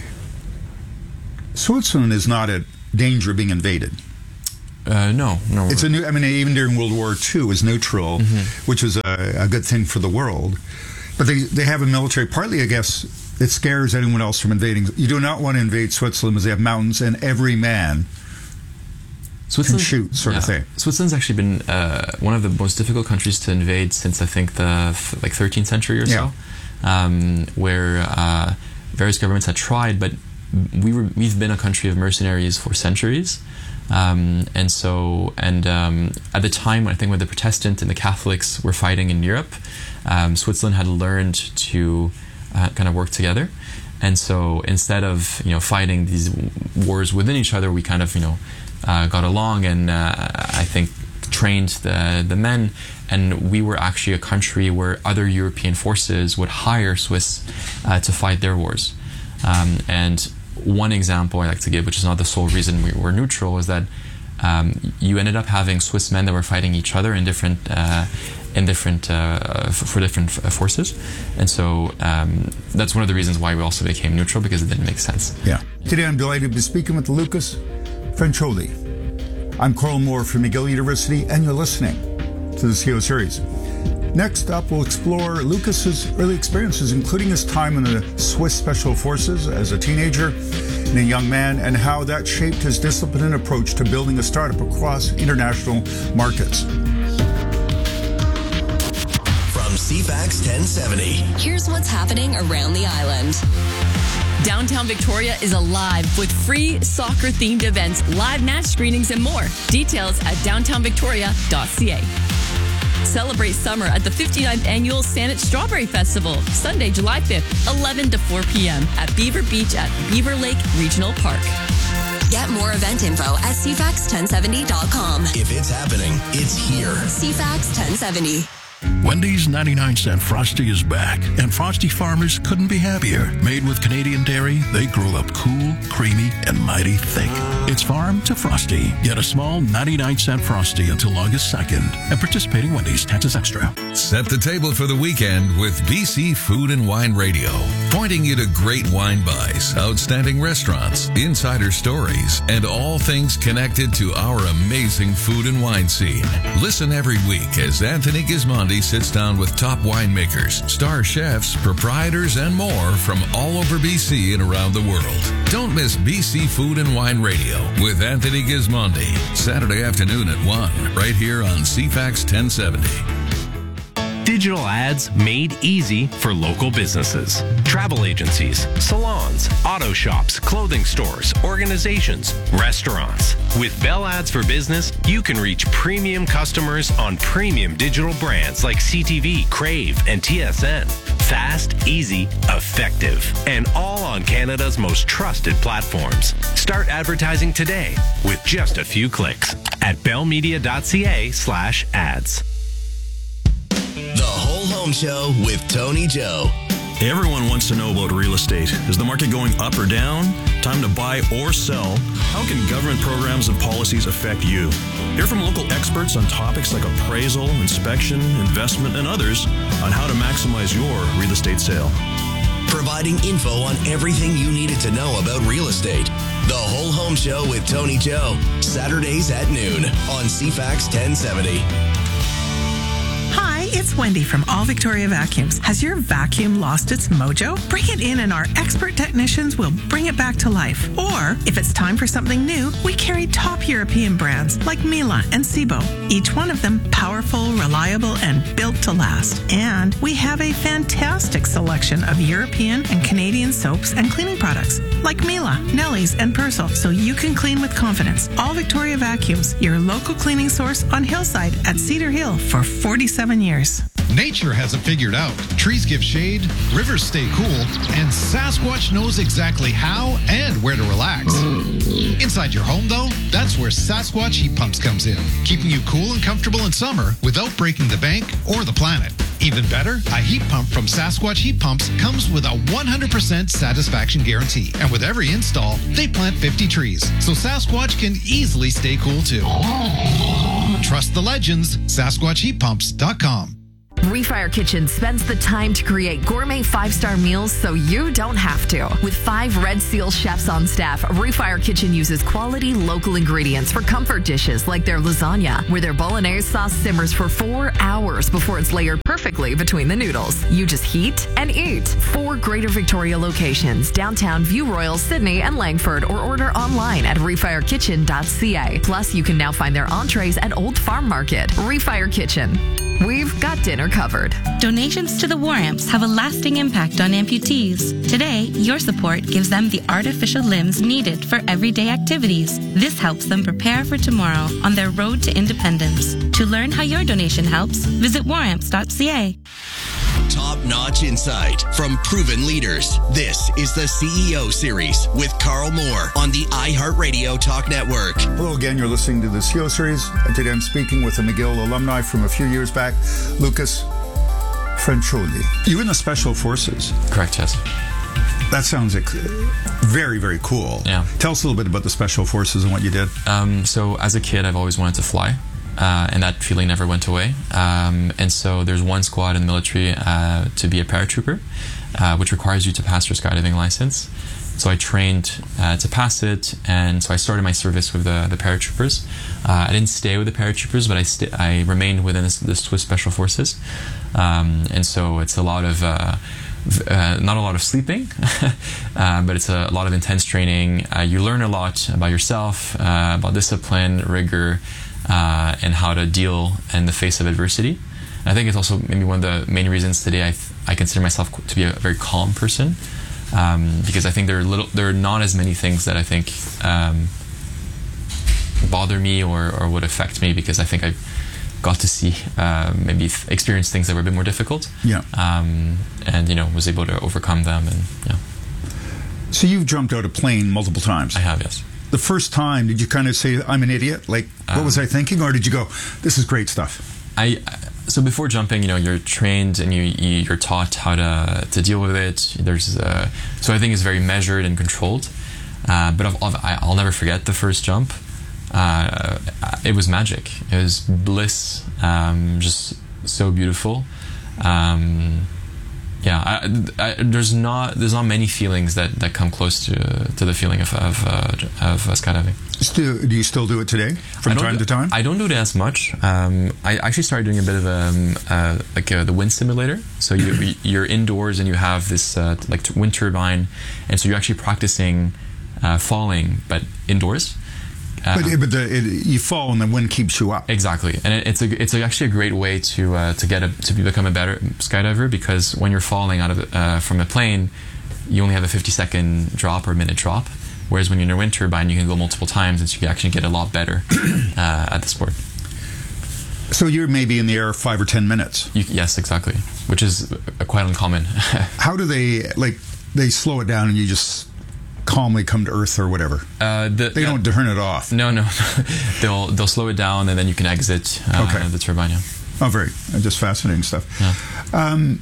Speaker 22: Switzerland is not at danger of being invaded.
Speaker 23: Uh, no, no.
Speaker 22: It's a new. I mean, even during World War Two, it was neutral, mm-hmm. which was a, a good thing for the world. But they they have a military. Partly, I guess, it scares anyone else from invading. You do not want to invade Switzerland because they have mountains, and every man can shoot, sort
Speaker 23: yeah.
Speaker 22: of thing.
Speaker 23: Switzerland's actually been uh, one of the most difficult countries to invade since I think the like thirteenth century or so, yeah. um, where uh, various governments had tried, but we were we've been a country of mercenaries for centuries. Um, and so, and um, at the time, I think when the Protestant and the Catholics were fighting in Europe, um, Switzerland had learned to uh, kind of work together. And so, instead of you know fighting these wars within each other, we kind of you know uh, got along, and uh, I think trained the the men. And we were actually a country where other European forces would hire Swiss uh, to fight their wars, um, and one example I like to give, which is not the sole reason we were neutral, is that um, you ended up having Swiss men that were fighting each other in different, uh, in different uh, for different forces, and so um, that's one of the reasons why we also became neutral, because it didn't make sense.
Speaker 22: Yeah. Today I'm delighted to be speaking with Lucas Francholi. I'm Carl Moore from McGill University, and you're listening to the C E O Series. Next up, we'll explore Lucas's early experiences, including his time in the Swiss Special Forces as a teenager and a young man, and how that shaped his discipline and approach to building a startup across international markets.
Speaker 3: From C FAX ten seventy.
Speaker 4: Here's what's happening around the island. Downtown Victoria is alive with free soccer-themed events, live match screenings, and more. Details at downtown victoria dot c a. Celebrate summer at the fifty-ninth Annual Sanet Strawberry Festival, Sunday, July fifth, eleven to four p.m. at Beaver Beach at Beaver Lake Regional Park. Get more event info at c fax ten seventy dot com.
Speaker 3: If it's happening, it's here.
Speaker 4: C FAX ten seventy.
Speaker 5: Wendy's ninety-nine cent Frosty is back, and Frosty farmers couldn't be happier. Made with Canadian dairy, they grow up cool, creamy, and mighty thick. It's farm to Frosty. Get a small ninety-nine cent Frosty until August second. And participating Wendy's, taxes extra.
Speaker 9: Set the table for the weekend with B C Food and Wine Radio, pointing you to great wine buys, outstanding restaurants, insider stories, and all things connected to our amazing food and wine scene. Listen every week as Anthony Gismondi sits down with top winemakers, star chefs, proprietors, and more from all over B C and around the world. Don't miss B C Food and Wine Radio with Anthony Gismondi, Saturday afternoon at one, right here on C FAX ten seventy.
Speaker 6: Digital ads made easy for local businesses. Travel agencies, salons, auto shops, clothing stores, organizations, restaurants. With Bell Ads for Business, you can reach premium customers on premium digital brands like C T V, Crave, and T S N. Fast, easy, effective, and all on Canada's most trusted platforms. Start advertising today with just a few clicks at bellmedia dot c a slash ads.
Speaker 3: The Whole Home Show with Tony Joe.
Speaker 7: Everyone wants to know about real estate. Is the market going up or down? Time to buy or sell? How can government programs and policies affect you? Hear from local experts on topics like appraisal, inspection, investment, and others on how to maximize your real estate sale.
Speaker 3: Providing info on everything you needed to know about real estate. The Whole Home Show with Tony Joe. Saturdays at noon on C FAX ten seventy.
Speaker 24: Hi, it's Wendy from All Victoria Vacuums. Has your vacuum lost its mojo? Bring it in and our expert technicians will bring it back to life. Or, if it's time for something new, we carry top European brands like Miele and Sebo. Each one of them powerful, reliable, and built to last. And we have a fantastic selection of European and Canadian soaps and cleaning products like Miele, Nelly's, and Persil, so you can clean with confidence. All Victoria Vacuums, your local cleaning source on Hillside at Cedar Hill for forty-seven years.
Speaker 8: Nature has it figured out. Trees give shade, rivers stay cool, and Sasquatch knows exactly how and where to relax. Inside your home, though, that's where Sasquatch heat pumps comes in, keeping you cool and comfortable in summer without breaking the bank or the planet. Even better, a heat pump from Sasquatch Heat Pumps comes with a one hundred percent satisfaction guarantee. And with every install, they plant fifty trees, so Sasquatch can easily stay cool too. Trust the legends, Sasquatch Heat Pumps dot com.
Speaker 10: Refire Kitchen spends the time to create gourmet five-star meals so you don't have to. With five Red Seal chefs on staff, Refire Kitchen uses quality local ingredients for comfort dishes like their lasagna, where their bolognese sauce simmers for four hours before it's layered perfectly between the noodles. You just heat and eat. Four Greater Victoria locations, downtown, View Royal, Sydney, and Langford, or order online at refire kitchen dot c a. Plus, you can now find their entrees at Old Farm Market. Refire Kitchen. We've got dinner covered.
Speaker 11: Donations to the War Amps have a lasting impact on amputees. Today, your support gives them the artificial limbs needed for everyday activities. This helps them prepare for tomorrow on their road to independence. To learn how your donation helps, visit war amps dot c a.
Speaker 3: Top-notch insight from proven leaders. This is the C E O Series with Carl Moore on the iHeartRadio Talk Network.
Speaker 22: Hello again, you're listening to the C E O Series. And today I'm speaking with a McGill alumni from a few years back, Lucas Francioli. You were in the Special Forces.
Speaker 23: Correct, yes.
Speaker 22: That sounds ex- very, very cool.
Speaker 23: Yeah.
Speaker 22: Tell us a little bit about the Special Forces and what you did.
Speaker 23: Um, so as a kid, I've always wanted to fly. Uh, and that feeling never went away. Um, and so there's one squad in the military uh, to be a paratrooper, uh, which requires you to pass your skydiving license. So I trained uh, to pass it, and so I started my service with the, the paratroopers. Uh, I didn't stay with the paratroopers, but I st- I remained within the, the Swiss Special Forces. Um, and so it's a lot of... Uh, Uh, not a lot of sleeping, uh, but it's a, a lot of intense training. Uh, you learn a lot about yourself, uh, about discipline, rigor, uh, and how to deal in the face of adversity. And I think it's also maybe one of the main reasons today I, th- I consider myself to be a very calm person, um, because I think there are little, there are not as many things that I think um, bother me or, or would affect me, because I think I've got to see uh, maybe f- experience things that were a bit more difficult.
Speaker 22: Yeah.
Speaker 23: Um, and, you know, was able to overcome them. And yeah.
Speaker 22: So you've jumped out a plane multiple times.
Speaker 23: I have, yes.
Speaker 22: The first time, did you kind of say, I'm an idiot? Like, what um, was I thinking? Or did you go, this is great stuff?
Speaker 23: I So before jumping, you know, you're trained and you, you, you're taught how to, to deal with it. There's uh, So I think it's very measured and controlled. Uh, but I've, I've, I'll never forget the first jump. Uh, it was magic. It was bliss, um, just so beautiful. Um, yeah, I, I, there's not there's not many feelings that, that come close to to the feeling of of, uh, of uh, skydiving.
Speaker 22: Still, do you still do it today from time to time?
Speaker 23: I don't do it as much. Um, I actually started doing a bit of um, uh, like uh, the wind simulator. So you you're indoors and you have this uh, like wind turbine, and so you're actually practicing uh, falling, but indoors. Uh,
Speaker 22: but but the, it, you fall and the wind keeps you up.
Speaker 23: Exactly, and it, it's a it's a, actually a great way to uh, to get a, to become a better skydiver, because when you're falling out of uh, from a plane, you only have a fifty second drop or minute drop, whereas when you're in a wind turbine, you can go multiple times, and so you can actually get a lot better uh, at the sport.
Speaker 22: So you're maybe in the air five or ten minutes.
Speaker 23: You, yes, exactly, which is uh, quite uncommon.
Speaker 22: How do they like they slow it down and you just calmly come to earth or whatever?
Speaker 23: Uh, the,
Speaker 22: they don't turn it off.
Speaker 23: No, no. they'll they'll slow it down and then you can exit uh,
Speaker 22: okay.
Speaker 23: the turbine. Yeah.
Speaker 22: Oh, very just fascinating stuff.
Speaker 23: Yeah.
Speaker 22: Um,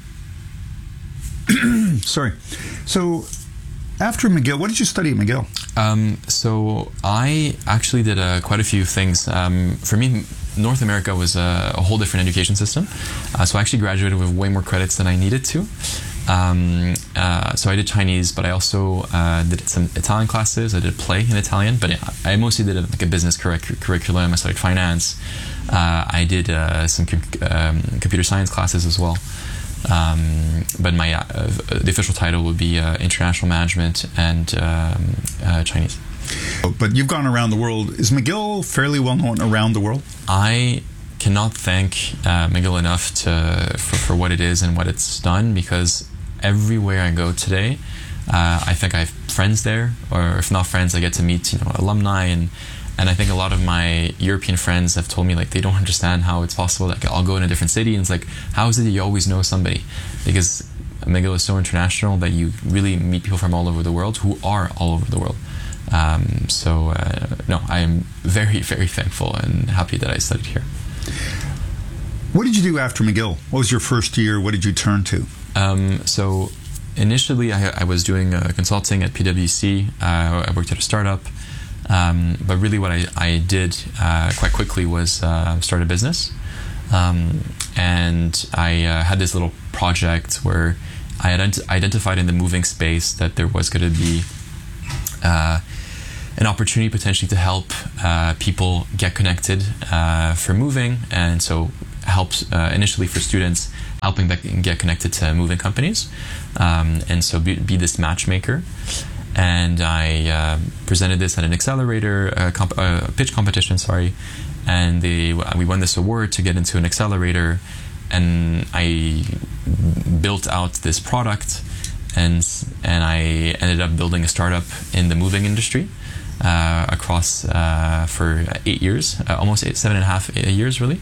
Speaker 22: sorry. So after McGill, what did you study at McGill?
Speaker 23: Um, so I actually did uh, quite a few things. Um, for me, North America was a, a whole different education system. Uh, so I actually graduated with way more credits than I needed to. Um, uh, so I did Chinese, but I also uh, did some Italian classes. I did play in Italian, but I mostly did a, like a business curric- curriculum. I studied finance. Uh, I did uh, some com- um, computer science classes as well. Um, but my uh, the official title would be uh, international management and um, uh, Chinese.
Speaker 22: But you've gone around the world. Is McGill fairly well known around the world?
Speaker 23: I cannot thank uh, McGill enough to for, for what it is and what it's done, because everywhere I go today, uh, I think I have friends there, or if not friends, I get to meet you know alumni, and and I think a lot of my European friends have told me like they don't understand how it's possible. Like I'll go in a different city and it's like, how is it that you always know somebody? Because McGill is so international that you really meet people from all over the world who are all over the world. Um, so uh, no, I am very, very thankful and happy that I studied here.
Speaker 22: What did you do after McGill? What was your first year? What did you turn to?
Speaker 23: Um, so initially I, I was doing uh, consulting at P W C. Uh, I worked at a startup. Um, but really what I, I did uh, quite quickly was uh, start a business. Um, and I uh, had this little project where I ident- identified in the moving space that there was going to be uh, an opportunity potentially to help uh, people get connected uh, for moving. And so helps uh, initially for students, helping them get connected to moving companies. Um, and so be, be this matchmaker. And I uh, presented this at an accelerator, uh, comp- uh, pitch competition, sorry. And they, we won this award to get into an accelerator. And I built out this product, and and I ended up building a startup in the moving industry uh, across uh, for eight years, uh, almost eight, seven and a half years, really.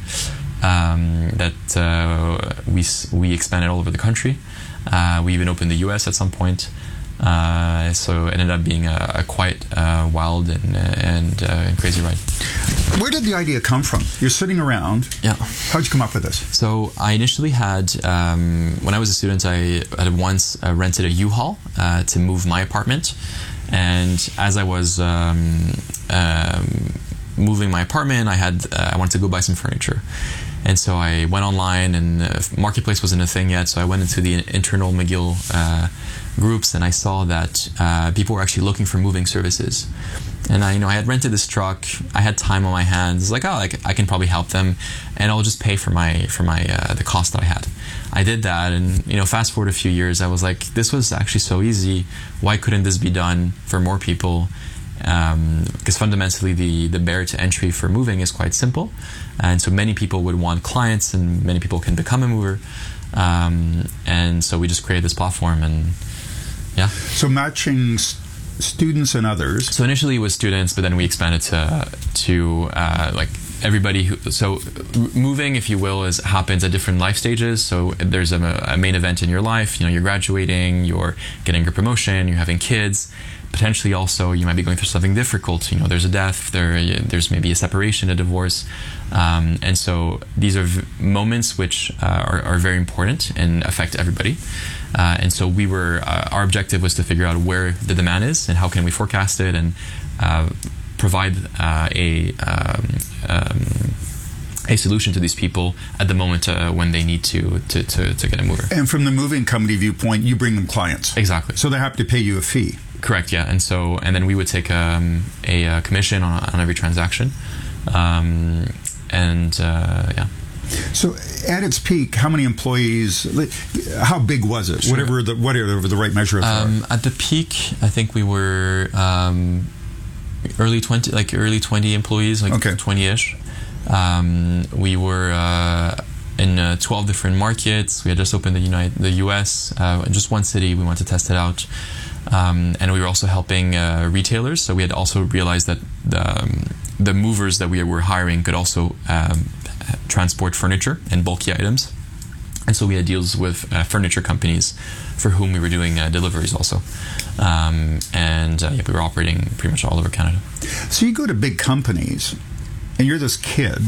Speaker 23: Um, that uh, we we expanded all over the country. Uh, we even opened the U S at some point. Uh, so it ended up being a, a quite uh, wild and and uh, crazy ride.
Speaker 22: Where did the idea come from? You're sitting around.
Speaker 23: Yeah.
Speaker 22: How'd you come up with this?
Speaker 23: So I initially had, um, when I was a student, I had once uh, rented a U-Haul uh, to move my apartment. And as I was um, um, moving my apartment, I had uh, I wanted to go buy some furniture. And so I went online, and uh, Marketplace wasn't a thing yet, so I went into the internal McGill uh, groups, and I saw that uh, people were actually looking for moving services. And I, you know, I had rented this truck. I had time on my hands. It's like, oh, like I can probably help them, and I'll just pay for my for my uh, the cost that I had. I did that, and you know, fast forward a few years, I was like, this was actually so easy. Why couldn't this be done for more people? Um, because fundamentally, the the barrier to entry for moving is quite simple, and so many people would want clients, and many people can become a mover. Um, and so we just created this platform, and yeah.
Speaker 22: So matching st- students and others.
Speaker 23: So initially it was students, but then we expanded to to uh, like everybody who. So moving, if you will, is happens at different life stages. So there's a, a main event in your life. You know, you're graduating, you're getting your promotion, you're having kids. Potentially also you might be going through something difficult. You know, there's a death, there there's maybe a separation, a divorce, um, and so these are v- moments which uh, are, are very important and affect everybody. Uh, and so we were uh, our objective was to figure out where the demand is and how can we forecast it and uh, provide uh, a um, um, a solution to these people at the moment uh, when they need to, to to to get a mover.
Speaker 22: And from the moving company viewpoint, you bring them clients.
Speaker 23: Exactly.
Speaker 22: So they have to pay you a fee.
Speaker 23: Correct, yeah. And so, and then we would take um, a, a commission on, on every transaction. Um, and uh, yeah.
Speaker 22: So at its peak, how many employees, how big was it? Sure. Whatever the whatever the right measure of
Speaker 23: um, At the peak, I think we were um, early twenty, like early twenty employees, like okay. twenty-ish. Um, we were uh, in uh, twelve different markets. We had just opened the United, the U S, uh, in just one city. We wanted to test it out. Um, and we were also helping uh, retailers. So we had also realized that the, um, the movers that we were hiring could also um, transport furniture and bulky items. And so we had deals with uh, furniture companies for whom we were doing uh, deliveries also. Um, and uh, yeah, we were operating pretty much all over Canada.
Speaker 22: So you go to big companies and you're this kid.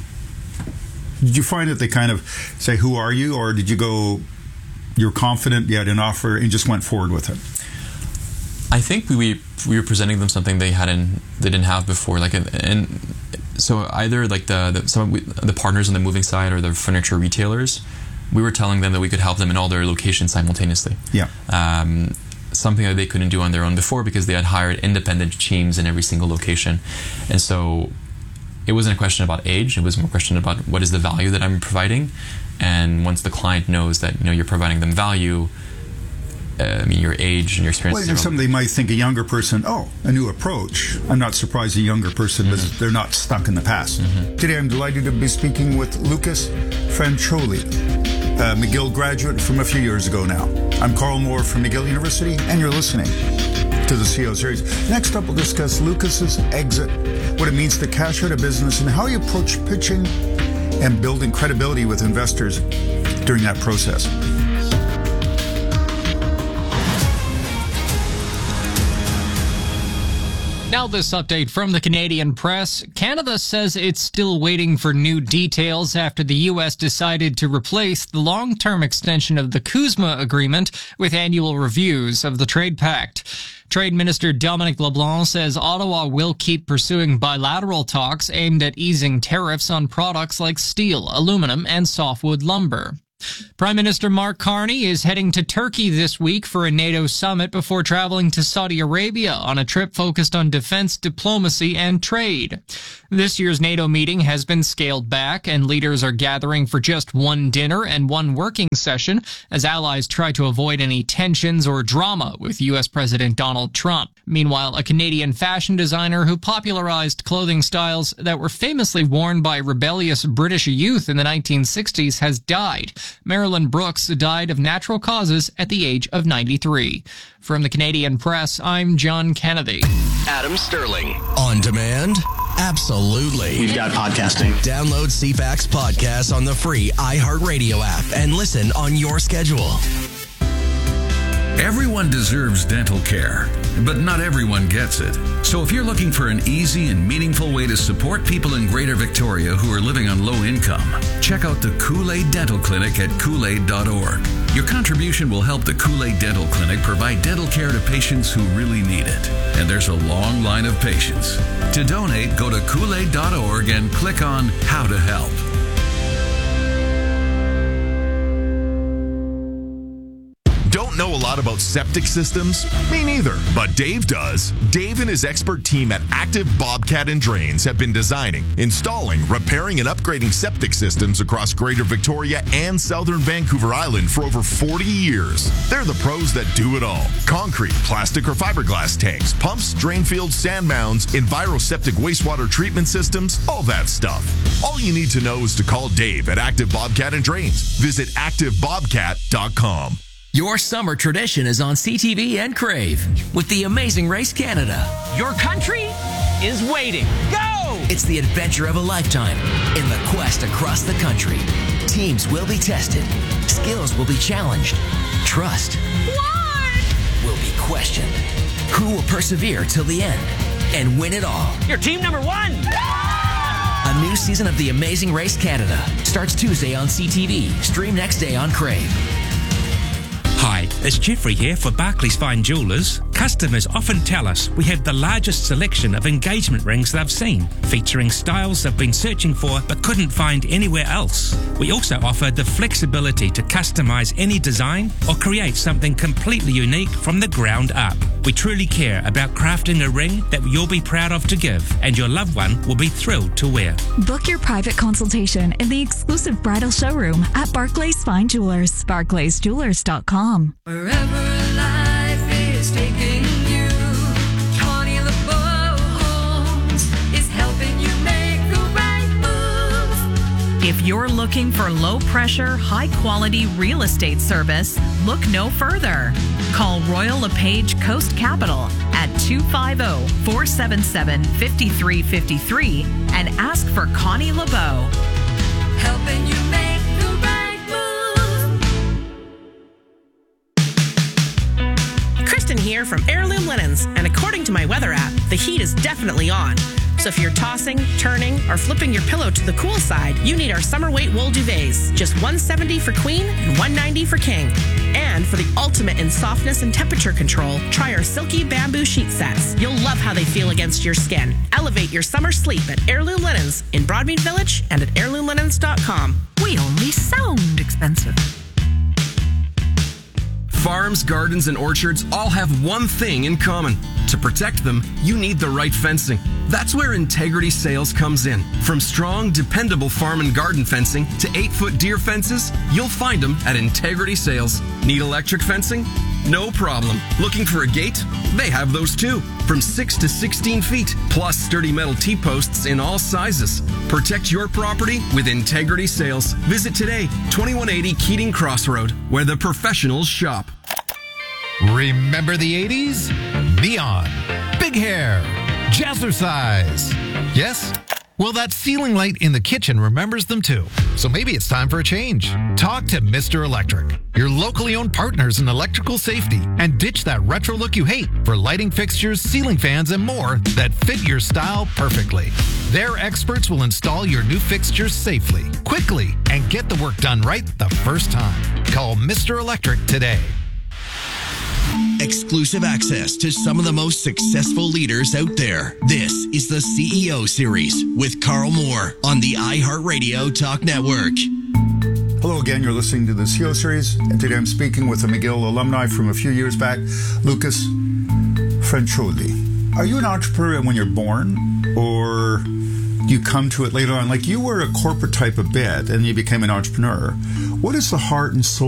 Speaker 22: Did you find that they kind of say, who are you? Or did you go, you're confident, you had an offer, and just went forward with it?
Speaker 23: I think we, we we were presenting them something they hadn't they didn't have before, like and so either like the the, some we, the partners on the moving side or the furniture retailers, we were telling them that we could help them in all their locations simultaneously.
Speaker 22: Yeah,
Speaker 23: um, something that they couldn't do on their own before because they had hired independent teams in every single location, and so it wasn't a question about age; it was more a question about what is the value that I'm providing, and once the client knows that you know you're providing them value. Uh, I mean, your age and your experience.
Speaker 22: Well, something they might think a younger person, oh, a new approach. I'm not surprised a younger person, mm-hmm. but they're not stuck in the past. Mm-hmm. Today, I'm delighted to be speaking with Lucas Francholi, a McGill graduate from a few years ago now. I'm Carl Moore from McGill University, and you're listening to the C E O Series. Next up, we'll discuss Lucas's exit, what it means to cash out a business, and how you approach pitching and building credibility with investors during that process.
Speaker 18: Now this update from the Canadian Press. Canada says it's still waiting for new details after the U S decided to replace the long-term extension of the CUSMA agreement with annual reviews of the trade pact. Trade Minister Dominic LeBlanc says Ottawa will keep pursuing bilateral talks aimed at easing tariffs on products like steel, aluminum, and softwood lumber. Prime Minister Mark Carney is heading to Turkey this week for a NATO summit before traveling to Saudi Arabia on a trip focused on defense, diplomacy, and trade. This year's NATO meeting has been scaled back, and leaders are gathering for just one dinner and one working session as allies try to avoid any tensions or drama with U S President Donald Trump. Meanwhile, a Canadian fashion designer who popularized clothing styles that were famously worn by rebellious British youth in the nineteen sixties has died. Marilyn Brooks died of natural causes at the age of ninety-three. From the Canadian Press, I'm John Kennedy.
Speaker 3: Adam Sterling. On demand? Absolutely.
Speaker 1: We've got podcasting.
Speaker 3: Download C FAX Podcast on the free iHeartRadio app and listen on your schedule.
Speaker 9: Everyone deserves dental care, but not everyone gets it. So if you're looking for an easy and meaningful way to support people in Greater Victoria who are living on low income, check out the Kool-Aid Dental Clinic at kool aid dot org. Your contribution will help the Kool-Aid Dental Clinic provide dental care to patients who really need it. And there's a long line of patients. To donate, go to kool aid dot org and click on How to Help.
Speaker 2: Don't know a lot about septic systems? Me neither, but Dave does. Dave and his expert team at Active Bobcat and Drains have been designing, installing, repairing, and upgrading septic systems across Greater Victoria and Southern Vancouver Island for over forty years. They're the pros that do it all. Concrete, plastic or fiberglass tanks, pumps, drain fields, sand mounds, enviroseptic wastewater treatment systems, all that stuff. All you need to know is to call Dave at Active Bobcat and Drains. Visit active bobcat dot com.
Speaker 12: Your summer tradition is on C T V and Crave with the Amazing Race Canada.
Speaker 13: Your country is waiting. Go!
Speaker 12: It's the adventure of a lifetime in the quest across the country. Teams will be tested. Skills will be challenged. Trust
Speaker 13: What?
Speaker 12: will be questioned. Who will persevere till the end and win it all?
Speaker 13: You're team number one!
Speaker 12: A new season of the Amazing Race Canada starts Tuesday on C T V. Stream next day on Crave.
Speaker 25: Hi, it's Jeffrey here for Barclays Fine Jewelers. Customers often tell us we have the largest selection of engagement rings they've seen, featuring styles they've been searching for but couldn't find anywhere else. We also offer the flexibility to customize any design or create something completely unique from the ground up. We truly care about crafting a ring that you'll be proud of to give, and your loved one will be thrilled to wear.
Speaker 26: Book your private consultation in the exclusive bridal showroom at Barclays Fine Jewelers. barclays jewelers dot com.
Speaker 27: Wherever life is taking you, Connie LeBeau Homes is helping you make the right move.
Speaker 10: If you're looking for low-pressure, high-quality real estate service, look no further. Call Royal LePage Coast Capital at two five zero, four seven seven, five three five three and ask for Connie LeBeau.
Speaker 27: Helping you make the right move.
Speaker 28: Kristen here from Heirloom Linens, and according to my weather app, the heat is definitely on. So if you're tossing, turning, or flipping your pillow to the cool side, you need our summer weight wool duvets. Just one hundred seventy dollars for queen and one hundred ninety dollars for king. And for the ultimate in softness and temperature control, try our silky bamboo sheet sets. You'll love how they feel against your skin. Elevate your summer sleep at Heirloom Linens in Broadmead Village and at heirloom linens dot com.
Speaker 10: We only sound expensive.
Speaker 29: Farms, gardens, and orchards all have one thing in common. To protect them, you need the right fencing. That's where Integrity Sales comes in. From strong, dependable farm and garden fencing to eight-foot deer fences, you'll find them at Integrity Sales. Need electric fencing? No problem. Looking for a gate? They have those too. From six to sixteen feet, plus sturdy metal T-posts in all sizes. Protect your property with Integrity Sales. Visit today, twenty-one eighty Keating Crossroad, where the professionals shop.
Speaker 8: Remember the eighties? Neon, big hair, jazzercise. Yes? Well, that ceiling light in the kitchen remembers them too. So maybe it's time for a change. Talk to Mister Electric, your locally owned partners in electrical safety, and ditch that retro look you hate for lighting fixtures, ceiling fans, and more that fit your style perfectly. Their experts will install your new fixtures safely, quickly, and get the work done right the first time. Call Mister Electric today.
Speaker 3: Exclusive access to some of the most successful leaders out there. This is the C E O Series with Carl Moore on the iHeartRadio Talk Network.
Speaker 22: Hello again, you're listening to the C E O Series, and today I'm speaking with a McGill alumni from a few years back, Lucas Francioli. Are you an entrepreneur when you're born, or you come to it later on? Like, you were a corporate type a bit, and you became an entrepreneur. What is the heart and soul